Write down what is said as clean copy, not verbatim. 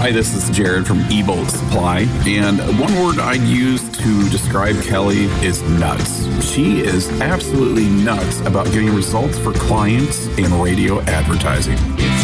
Hi, this is Jared from eBolt Supply, and one word I'd use to describe Kelly is nuts. She is absolutely nuts about getting results for clients in radio advertising.